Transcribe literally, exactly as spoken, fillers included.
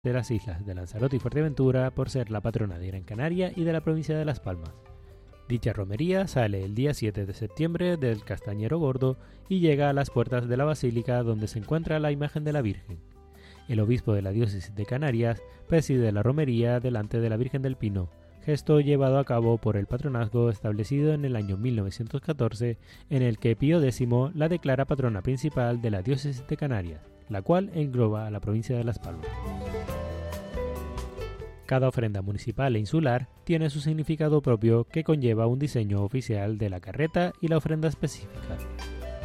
de las islas de Lanzarote y Fuerteventura por ser la patrona de Gran Canaria y de la provincia de Las Palmas. Dicha romería sale el día siete de septiembre del Castañero Gordo y llega a las puertas de la basílica donde se encuentra la imagen de la Virgen. El obispo de la diócesis de Canarias preside la romería delante de la Virgen del Pino, gesto llevado a cabo por el patronazgo establecido en el año mil novecientos catorce, en el que Pío X la declara patrona principal de la diócesis de Canarias, la cual engloba a la provincia de Las Palmas. Cada ofrenda municipal e insular tiene su significado propio que conlleva un diseño oficial de la carreta y la ofrenda específica.